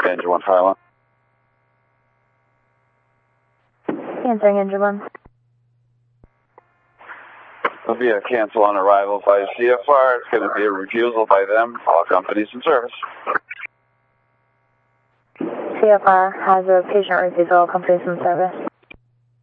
Engine 1 Pylon. Answering Engine 1. There'll be a cancel on arrival by CFR. It's going to be a refusal by them. All companies in service. CFR has a patient refusal, companies in service.